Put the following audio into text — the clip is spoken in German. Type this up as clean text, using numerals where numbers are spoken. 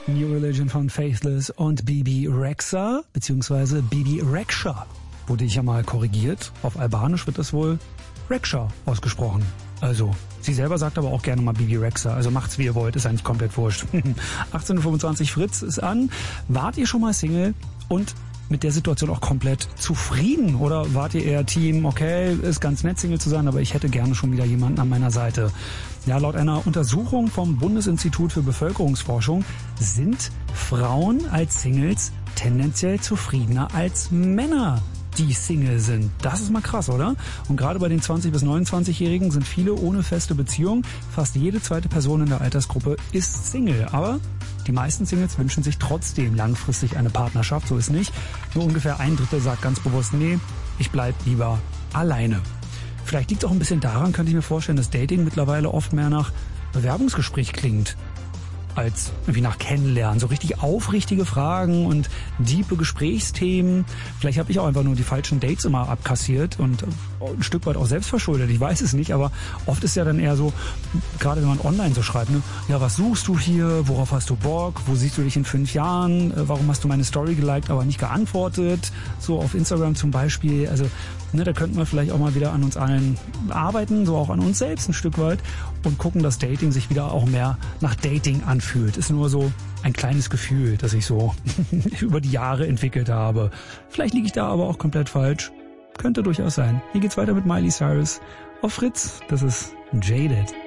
New Religion von Faithless und Bebe Rexha, beziehungsweise Bebe Rexha. Wurde ich ja mal korrigiert. Auf Albanisch wird das wohl Rexha ausgesprochen. Also, sie selber sagt aber auch gerne mal Bebe Rexha. Also macht's wie ihr wollt, ist eigentlich komplett wurscht. 18.25 Fritz ist an. Wart ihr schon mal Single und mit der Situation auch komplett zufrieden? Oder wart ihr eher Team, okay, ist ganz nett Single zu sein, aber ich hätte gerne schon wieder jemanden an meiner Seite? Ja, laut einer Untersuchung vom Bundesinstitut für Bevölkerungsforschung sind Frauen als Singles tendenziell zufriedener als Männer, die Single sind. Das ist mal krass, oder? Und gerade bei den 20- bis 29-Jährigen sind viele ohne feste Beziehung. Fast jede zweite Person in der Altersgruppe ist Single. Aber die meisten Singles wünschen sich trotzdem langfristig eine Partnerschaft. So ist nicht. Nur ungefähr 1/3 sagt ganz bewusst, nee, ich bleib lieber alleine. Vielleicht liegt es auch ein bisschen daran, könnte ich mir vorstellen, dass Dating mittlerweile oft mehr nach Bewerbungsgespräch klingt als irgendwie nach Kennenlernen. So richtig aufrichtige Fragen und diepe Gesprächsthemen. Vielleicht habe ich auch einfach nur die falschen Dates immer abkassiert und ein Stück weit auch selbstverschuldet. Ich weiß es nicht, aber oft ist ja dann eher so, gerade wenn man online so schreibt, ne, ja, was suchst du hier? Worauf hast du Bock? Wo siehst du dich in 5 Jahren? Warum hast du meine Story geliked, aber nicht geantwortet? So auf Instagram zum Beispiel. Also, ne, da könnten wir vielleicht auch mal wieder an uns allen arbeiten, so auch an uns selbst ein Stück weit und gucken, dass Dating sich wieder auch mehr nach Dating anfühlt. Ist nur so ein kleines Gefühl, das ich so über die Jahre entwickelt habe. Vielleicht liege ich da aber auch komplett falsch. Könnte durchaus sein. Hier geht's weiter mit Miley Cyrus auf Fritz. Das ist Jaded.